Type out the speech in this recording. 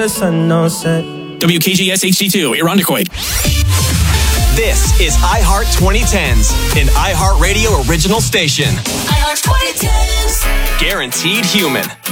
The sun no set. WKGS HD2, Irondequoit. This is iHeart 2010s, an iHeartRadio original station. iHeart 2010s. Guaranteed human.